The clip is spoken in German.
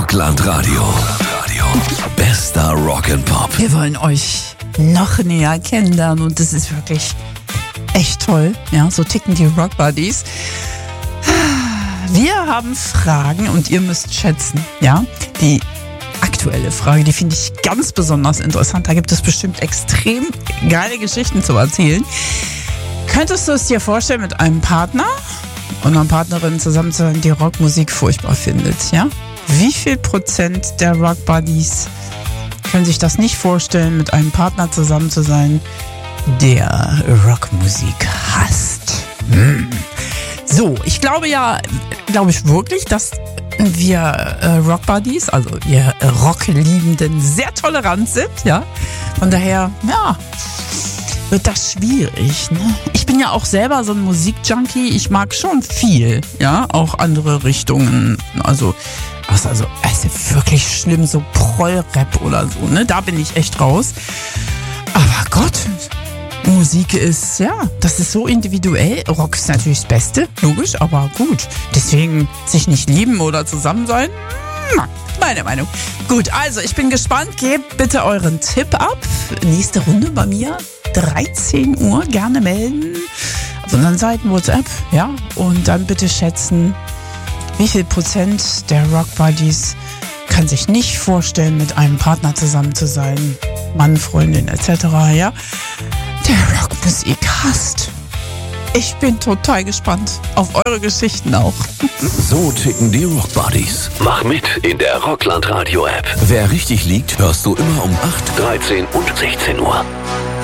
Rockland Radio. Bester Rock and Pop. Wir wollen euch noch näher kennenlernen und das ist wirklich echt toll. Ja, so ticken die Rock Buddies. Wir haben Fragen und ihr müsst schätzen. Ja, die aktuelle Frage, die finde ich ganz besonders interessant. Da gibt es bestimmt extrem geile Geschichten zu erzählen. Könntest du es dir vorstellen, mit einem Partner und einer Partnerin zusammen zu sein, die Rockmusik furchtbar findet? Ja? Wie viel % der Rock Buddies können sich das nicht vorstellen, mit einem Partner zusammen zu sein, der Rockmusik hasst? So, ich glaube wirklich, dass wir Rock Buddies, also wir Rockliebenden, sehr tolerant sind, ja. Von daher, ja, wird das schwierig, ne? Ich bin ja auch selber so ein Musikjunkie, ich mag schon viel, ja, auch andere Richtungen, also wirklich schlimm, so Proll-Rap oder so, ne, da bin ich echt raus. Aber Gott, Musik ist, ja, das ist so individuell. Rock ist natürlich das Beste, logisch, aber gut. Deswegen sich nicht lieben oder zusammen sein, meine Meinung. Gut, also ich bin gespannt. Gebt bitte euren Tipp ab. Nächste Runde bei mir, 13 Uhr, gerne melden. Auf unseren Seiten WhatsApp, ja. Und dann bitte schätzen, wie viel % der Rock Buddies kann sich nicht vorstellen, mit einem Partner zusammen zu sein. Mann, Freundin etc., ja. Der Rockmusik hasst. Ich bin total gespannt auf eure Geschichten auch. So ticken die Rock Buddies. Mach mit in der Rockland Radio App. Wer richtig liegt, hörst du immer um 8, 13 und 16 Uhr.